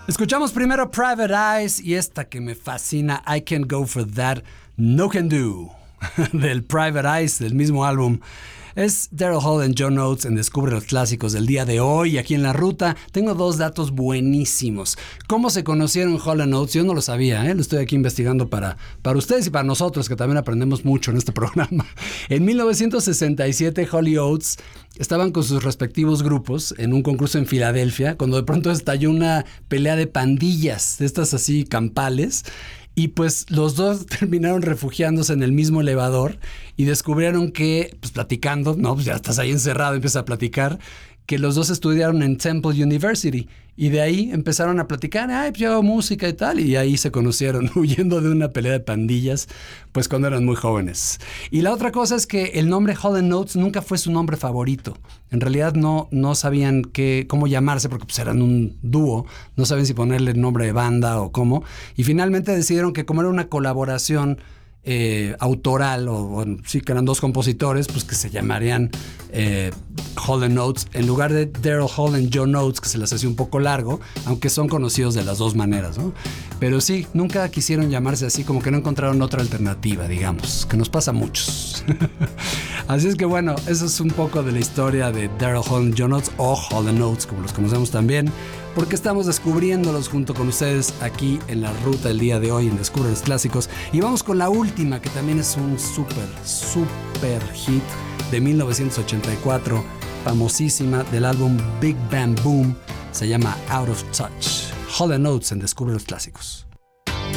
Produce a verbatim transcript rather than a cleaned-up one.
Escuchamos primero Private Eyes y esta que me fascina, I Can't Go For That, No Can Do, del Private Eyes, del mismo álbum. Es Daryl Hall and John Oates en Descubre los Clásicos del día de hoy. Aquí en La Ruta tengo dos datos buenísimos. ¿Cómo se conocieron Hall and Oates? Yo no lo sabía, ¿eh? Lo estoy aquí investigando para, para ustedes y para nosotros, que también aprendemos mucho en este programa. En mil novecientos sesenta y siete, Hall y Oates estaban con sus respectivos grupos en un concurso en Filadelfia, cuando de pronto estalló una pelea de pandillas, de estas así campales. Y pues los dos terminaron refugiándose en el mismo elevador y descubrieron que, pues platicando, no, pues ya estás ahí encerrado, empiezas a platicar, que los dos estudiaron en Temple University. Y de ahí empezaron a platicar, ay, pues yo hago música y tal. Y ahí se conocieron, huyendo de una pelea de pandillas, pues cuando eran muy jóvenes. Y la otra cosa es que el nombre Hall and Oates nunca fue su nombre favorito. En realidad no, no sabían qué, cómo llamarse, porque pues eran un dúo. No saben si ponerle nombre de banda o cómo. Y finalmente decidieron que como era una colaboración Eh, autoral, o bueno, sí que eran dos compositores, pues que se llamarían eh, Hall and Oates, en lugar de Daryl Hall and John Oates, que se les hacía un poco largo, aunque son conocidos de las dos maneras, ¿no? Pero sí, nunca quisieron llamarse así, como que no encontraron otra alternativa, digamos, que nos pasa a muchos. Así es que bueno, eso es un poco de la historia de Daryl Hall and John Oates, o Hall and Oates, como los conocemos también, porque estamos descubriéndolos junto con ustedes aquí en La Ruta el día de hoy en Descubre los Clásicos. Y vamos con la última, que también es un súper, súper hit de mil novecientos ochenta y cuatro, famosísima, del álbum Big Bang Boom. Se llama Out of Touch. Hall and Oates en Descubre los Clásicos.